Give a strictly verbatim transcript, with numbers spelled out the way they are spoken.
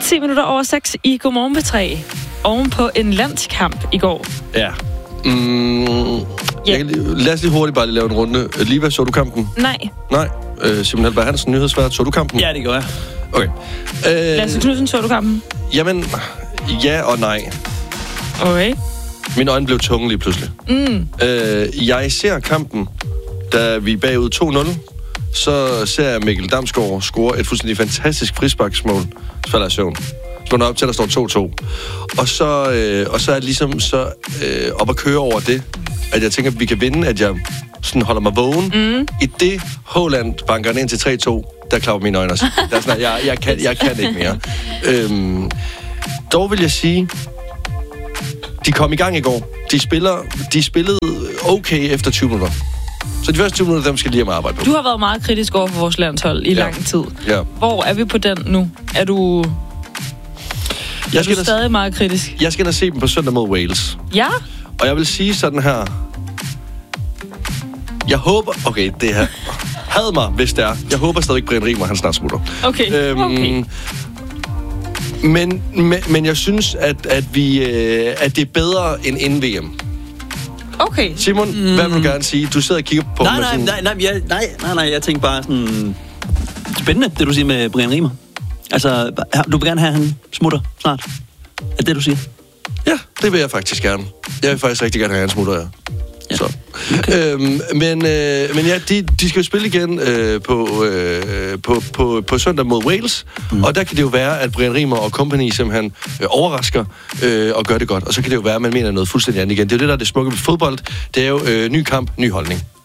ti minutter over seks i Godmorgen P tre. Oven på en landskamp i går. Ja. Mm, Ja. jeg, lad os lige hurtigt bare lige lave en runde. Liva, så du kampen? Nej. Nej. Øh, Simon Halberg Hansen, nyhedsvært, så du kampen? Ja, det gør jeg. Okay. Øh, Lasse Knudsen, så du kampen? Jamen, ja og nej. Okay. Mine øjne blev tunge lige pludselig. Mm. Øh, jeg ser kampen, da vi er bagud to nul. Så ser jeg Mikkel Damsgaard score et fuldstændig fantastisk frisparksmål. Så falder jeg i søvn. Så man op til, der står to to. Og så, øh, og så er det ligesom så øh, op at køre over det, at jeg tænker, at vi kan vinde, at jeg sådan holder mig vågen. Mm. I det, Haaland banker ind til tre to, der klapper mine øjne også. Der er sådan, jeg, jeg, kan, jeg kan ikke mere. Øhm, dog vil jeg sige, de kom i gang i går. De, spiller, de spillede okay efter tyve minutter. Så de første tyve minutter, dem skal lige have arbejde på. Du har været meget kritisk over for vores landshold i ja. lang tid. Ja. Hvor er vi på den nu? Er du, jeg er skal du stadig da, meget kritisk? Jeg skal da se dem på søndag mod Wales. Ja? Og jeg vil sige sådan her. Jeg håber... Okay, det her... Had mig, hvis det er. Jeg håber stadig, Brian Riemer, han snart smutter. Okay, øhm, okay. Men, men, men jeg synes, at, at, vi, øh, at det er bedre end inden V M. Okay. Simon, mm. hvad vil du gerne sige? Du sidder og kigger på... Nej, med nej, sådan... nej, nej, jeg, nej, nej, nej, jeg tænker bare sådan... Spændende, det du siger med Brian Riemer. Altså, du vil gerne have, at han smutter snart. Er det det, du siger? Ja, det vil jeg faktisk gerne. Jeg vil faktisk rigtig gerne have, at han smutter, ja. Ja. Så. Okay. Øhm, men, øh, men ja, de, de skal jo spille igen øh, på, øh, på, på, på søndag mod Wales, mm. og der kan det jo være, at Brian Riemer og company simpelthen øh, overrasker øh, og gør det godt, og så kan det jo være, at man mener noget fuldstændig andet igen. Det er jo det, der er det smukke ved fodbold. Det er jo øh, ny kamp, ny holdning.